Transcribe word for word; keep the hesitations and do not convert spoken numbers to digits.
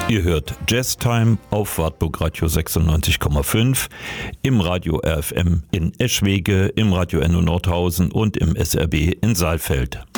Ihr hört Jazztime auf Wartburg Radio sechsundneunzig Komma fünf, im Radio R F M in Eschwege, im Radio Enno Nordhausen und im S R B in Saalfeld.